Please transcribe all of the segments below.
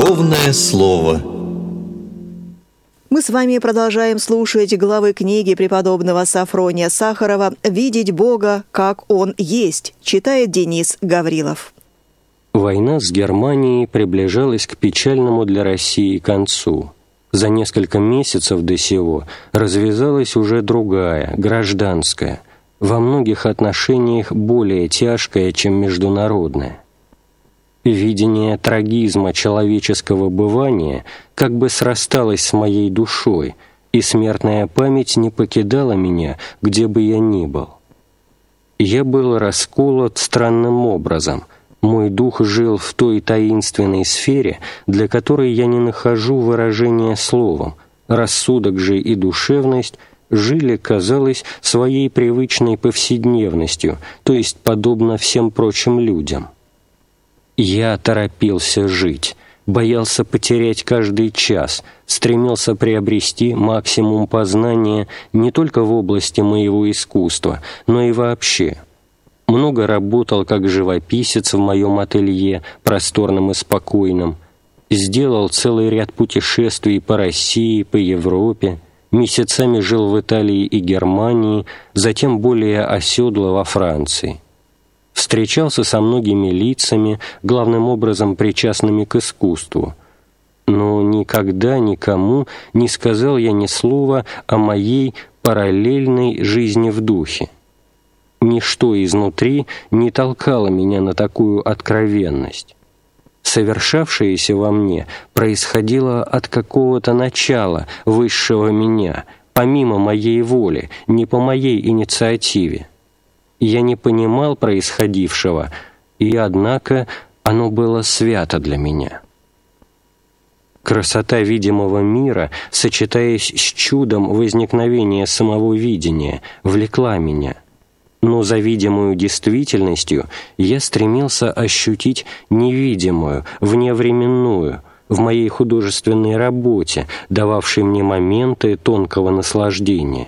Церковное слово. Мы с вами продолжаем слушать главы книги преподобного Сафрония Сахарова «Видеть Бога, как Он есть», читает Денис Гаврилов. Война с Германией приближалась к печальному для России концу. За несколько месяцев до сего развязалась уже другая, гражданская, во многих отношениях более тяжкая, чем международная. Видение трагизма человеческого бывания как бы срасталось с моей душой, и смертная память не покидала меня, где бы я ни был. Я был расколот странным образом. Мой дух жил в той таинственной сфере, для которой я не нахожу выражения словом. Рассудок же и душевность жили, казалось, своей привычной повседневностью, то есть подобно всем прочим людям. Я торопился жить, боялся потерять каждый час, стремился приобрести максимум познания не только в области моего искусства, но и вообще. Много работал как живописец в моем ателье, просторном и спокойном. Сделал целый ряд путешествий по России, по Европе. Месяцами жил в Италии и Германии, затем более оседло во Франции. Встречался со многими лицами, главным образом причастными к искусству. Но никогда никому не сказал я ни слова о моей параллельной жизни в духе. Ничто изнутри не толкало меня на такую откровенность. Совершавшееся во мне происходило от какого-то начала высшего меня, помимо моей воли, не по моей инициативе. Я не понимал происходившего, и, однако, оно было свято для меня. Красота видимого мира, сочетаясь с чудом возникновения самого видения, влекла меня. Но за видимую действительностью я стремился ощутить невидимую, вневременную, в моей художественной работе, дававшей мне моменты тонкого наслаждения.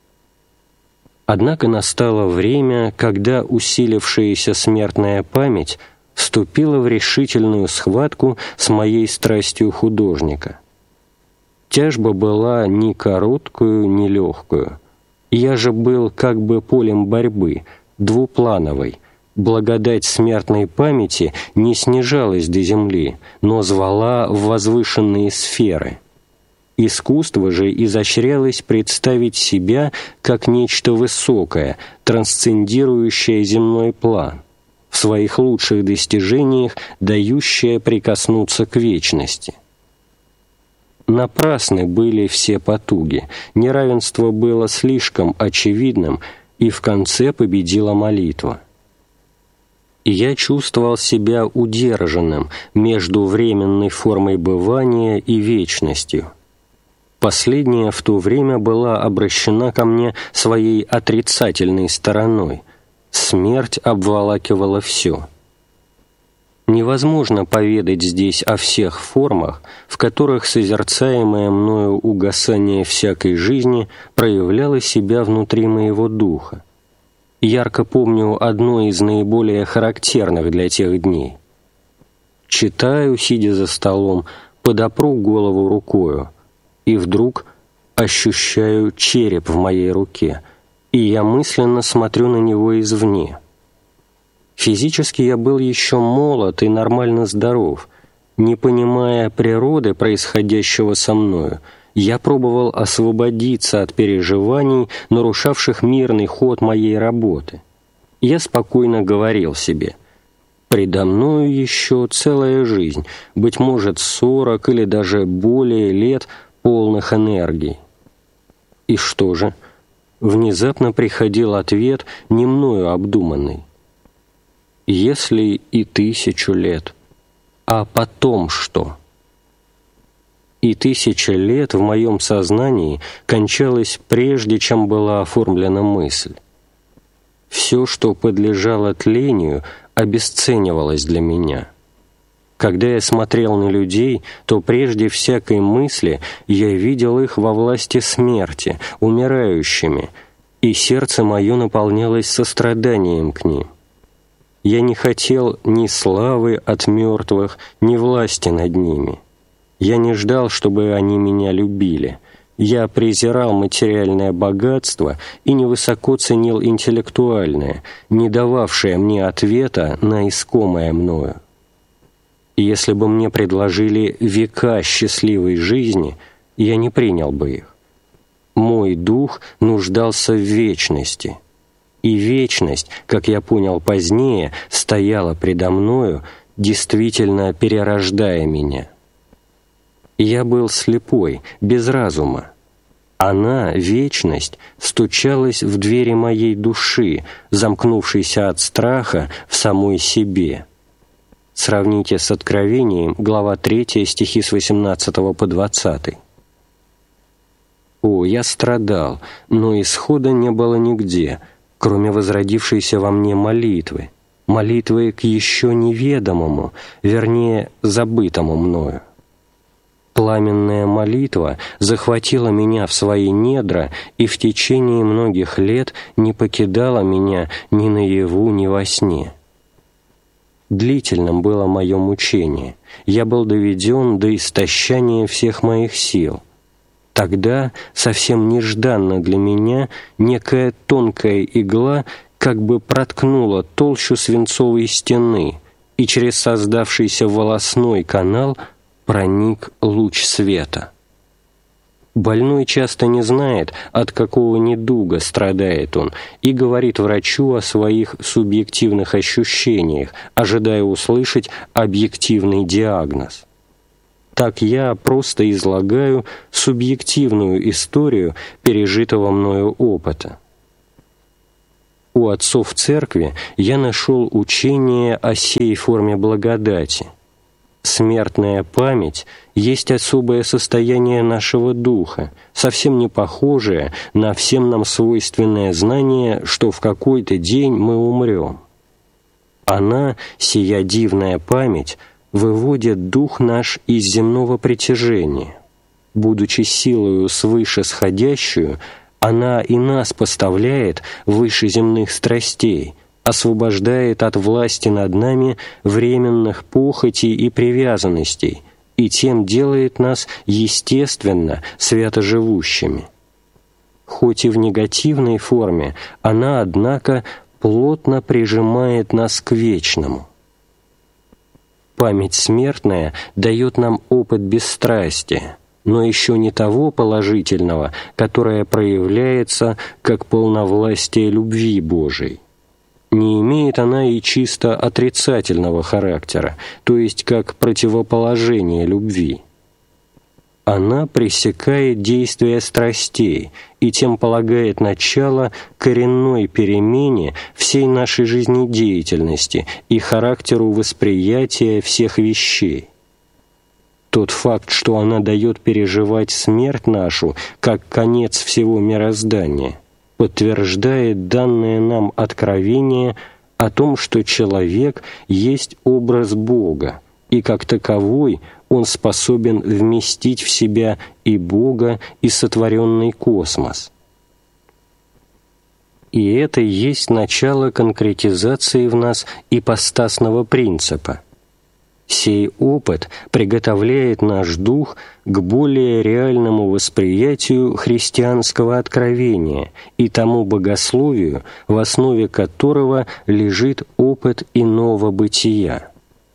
Однако настало время, когда усилившаяся смертная память вступила в решительную схватку с моей страстью художника. Тяжба была ни короткую, ни легкую. Я же был как бы полем борьбы, двуплановой. Благодать смертной памяти не снижалась до земли, но звала в возвышенные сферы. Искусство же изощрялось представить себя как нечто высокое, трансцендирующее земной план, в своих лучших достижениях дающее прикоснуться к вечности. Напрасны были все потуги, неравенство было слишком очевидным, и в конце победила молитва. И я чувствовал себя удержанным между временной формой бывания и вечностью. Последняя в то время была обращена ко мне своей отрицательной стороной. Смерть обволакивала все. Невозможно поведать здесь о всех формах, в которых созерцаемое мною угасание всякой жизни проявляло себя внутри моего духа. Ярко помню одно из наиболее характерных для тех дней. Читаю, сидя за столом, подопру голову рукою, и вдруг ощущаю череп в моей руке, и я мысленно смотрю на него извне. Физически я был еще молод и нормально здоров. Не понимая природы происходящего со мною, я пробовал освободиться от переживаний, нарушавших мирный ход моей работы. Я спокойно говорил себе: «Предо мною еще целая жизнь, быть может, 40 или даже более лет полных энергий». И что же? Внезапно приходил ответ, не мною обдуманный. Если и 1000 лет, а потом что? И 1000 лет в моем сознании кончалось прежде, чем была оформлена мысль. Все, что подлежало тлению, обесценивалось для меня. Когда я смотрел на людей, то прежде всякой мысли я видел их во власти смерти, умирающими, и сердце мое наполнялось состраданием к ним. Я не хотел ни славы от мертвых, ни власти над ними. Я не ждал, чтобы они меня любили. Я презирал материальное богатство и невысоко ценил интеллектуальное, не дававшее мне ответа на искомое мною. Если бы мне предложили века счастливой жизни, я не принял бы их. Мой дух нуждался в вечности, и вечность, как я понял позднее, стояла предо мною, действительно перерождая меня. Я был слепой, без разума. Она, вечность, стучалась в двери моей души, замкнувшейся от страха в самой себе. Сравните с Откровением, глава 3, стихи с 18 по 20. О, я страдал, но исхода не было нигде, кроме возродившейся во мне молитвы, молитвы к еще неведомому, вернее, забытому мною. Пламенная молитва захватила меня в свои недра и в течение многих лет не покидала меня ни наяву, ни во сне. Длительным было мое мучение. Я был доведен до истощания всех моих сил. Тогда, совсем нежданно для меня, некая тонкая игла как бы проткнула толщу свинцовой стены, и через создавшийся волосной канал проник луч света. Больной часто не знает, от какого недуга страдает он, и говорит врачу о своих субъективных ощущениях, ожидая услышать объективный диагноз. Так я просто излагаю субъективную историю пережитого мною опыта. У отцов церкви я нашел учение о сей форме благодати. Смертная память есть особое состояние нашего духа, совсем не похожее на всем нам свойственное знание, что в какой-то день мы умрем. Она, сия дивная память, выводит дух наш из земного притяжения. Будучи силою свыше сходящую, она и нас поставляет выше земных страстей, освобождает от власти над нами временных похотей и привязанностей, и тем делает нас естественно святоживущими. Хоть и в негативной форме, она, однако, плотно прижимает нас к вечному. Память смертная дает нам опыт бесстрастия, но еще не того положительного, которое проявляется как полновластие любви Божией. Не имеет она и чисто отрицательного характера, то есть как противоположение любви. Она пресекает действия страстей и тем полагает начало коренной перемене всей нашей жизнедеятельности и характеру восприятия всех вещей. Тот факт, что она дает переживать смерть нашу как конец всего мироздания, подтверждает данное нам откровение о том, что человек есть образ Бога, и как таковой он способен вместить в себя и Бога, и сотворенный космос. И это есть начало конкретизации в нас ипостасного принципа. Сей опыт приготовляет наш дух к более реальному восприятию христианского откровения и тому богословию, в основе которого лежит опыт иного бытия.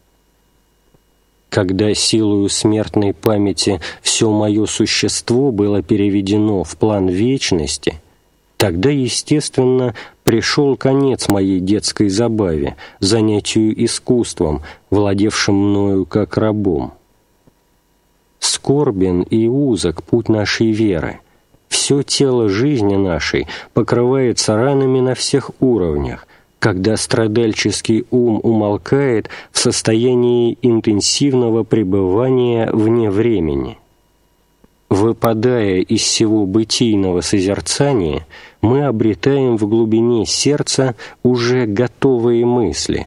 Когда силою смертной памяти все мое существо было переведено в план вечности, тогда, естественно, пришел конец моей детской забаве, занятию искусством, владевшим мною как рабом. Скорбен и узок путь нашей веры. Все тело жизни нашей покрывается ранами на всех уровнях, когда страдальческий ум умолкает в состоянии интенсивного пребывания вне времени. Выпадая из всего бытийного созерцания, мы обретаем в глубине сердца уже готовые мысли,